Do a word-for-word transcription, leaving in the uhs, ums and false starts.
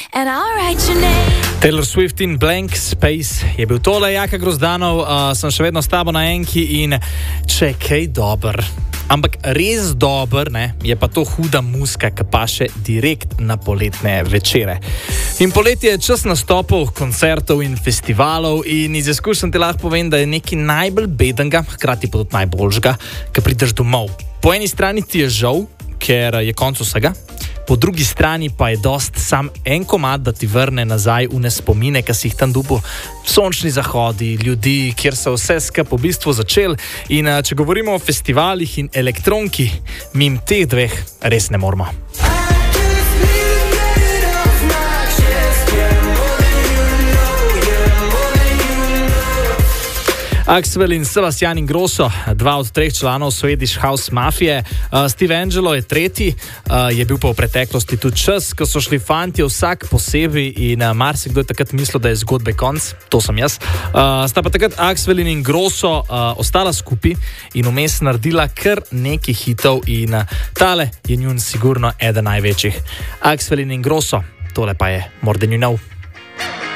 and I'll write your name. Taylor Swift in Blank Space je bil tole, Jaka Grozdanov, uh, sem še vedno s tabo na enki in če kaj dober. Ampak res dober, ne, je pa to huda muzika, ki paše direkt na poletne večere. In poletje je čas nastopov, koncertov in festivalov in iz izkušenj ti lahko povem, da je nekaj najbolj bedenga, hkrati pa tudi najboljšega, ki prideš domov. Po eni strani ti je žal, ker je konec vsega, po drugi strani pa je dost sam en komad, da ti vrne nazaj une spomine, ki si jih tam dubil. Sončni zahodi, ljudi, kjer se vse skup v bistvu začel. In če govorimo o festivalih in elektronki, mim teh dveh res ne moramo. Axwell in Sebastian Ingrosso, dva od treh članov Swedish House Mafije. Uh, Steve Angelo je tretji, uh, je bil pa v preteklosti tudi čas, ko so šli fantje vsak posebej in uh, marsikdo je takrat mislil, da je zgodbe konc, to sem jaz. Uh, sta pa takrat Axwell in Ingrosso uh, ostala skupaj in vmes naredila kar nekaj hitov in uh, tale je njun sigurno eden največjih. Axwell in Ingrosso, tole pa je More Than You Know.